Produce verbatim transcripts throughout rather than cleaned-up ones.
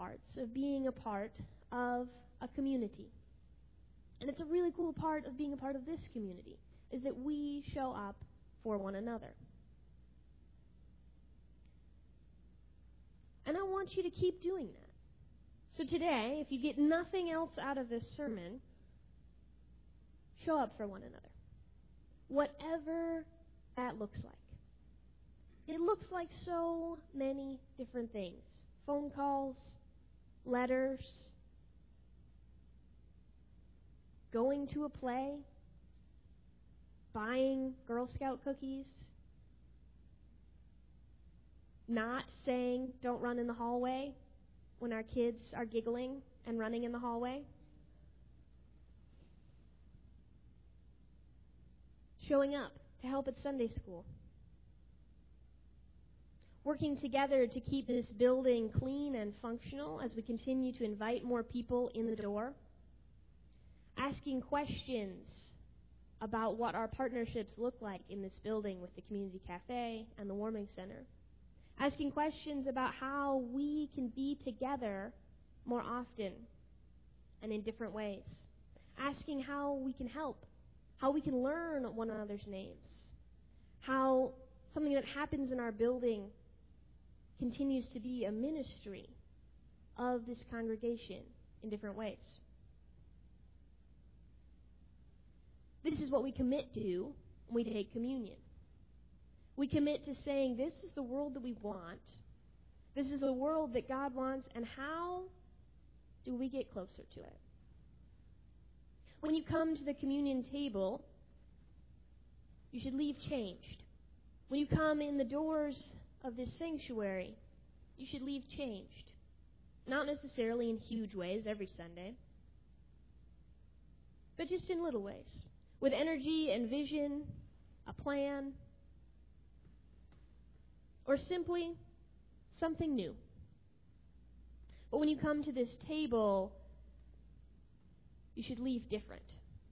parts of being a part of a community. And it's a really cool part of being a part of this community, is that we show up for one another. And I want you to keep doing that. So today, if you get nothing else out of this sermon, show up for one another. Whatever that looks like. It looks like so many different things. Phone calls, letters, going to a play, buying Girl Scout cookies, not saying don't run in the hallway when our kids are giggling and running in the hallway. Showing up to help at Sunday school. Working together to keep this building clean and functional as we continue to invite more people in the door. Asking questions about what our partnerships look like in this building with the Community Cafe and the Warming Center. Asking questions about how we can be together more often and in different ways. Asking how we can help, how we can learn one another's names, how something that happens in our building continues to be a ministry of this congregation in different ways. This is what we commit to when we take communion. We commit to saying, this is the world that we want. This is the world that God wants, and how do we get closer to it? When you come to the communion table, you should leave changed. When you come in the doors of this sanctuary, you should leave changed. Not necessarily in huge ways every Sunday, but just in little ways. With energy and vision, a plan, or simply something new. But when you come to this table, you should leave different.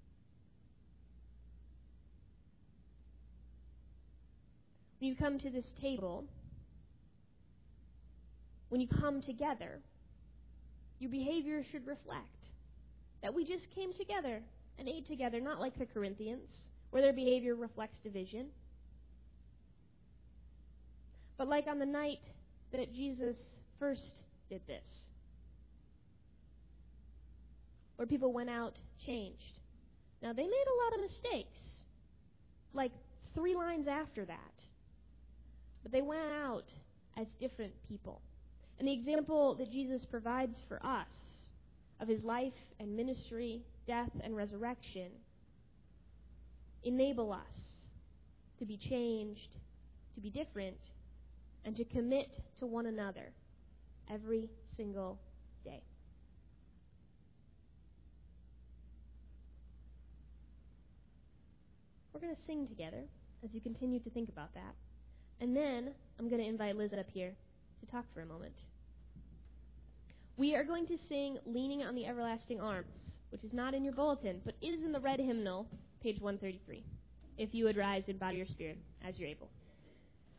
When you come to this table, when you come together, your behavior should reflect that we just came together and ate together, not like the Corinthians, where their behavior reflects division. But like on the night that Jesus first did this, where people went out changed. Now, they made a lot of mistakes, like three lines after that. But they went out as different people. And the example that Jesus provides for us of his life and ministry, death and resurrection, enable us to be changed, to be different, and to commit to one another every single day. We're going to sing together as you continue to think about that. And then I'm going to invite Liz up here to talk for a moment. We are going to sing Leaning on the Everlasting Arms, which is not in your bulletin, but is in the red hymnal, page one thirty-three. If you would rise and bow your spirit as you're able.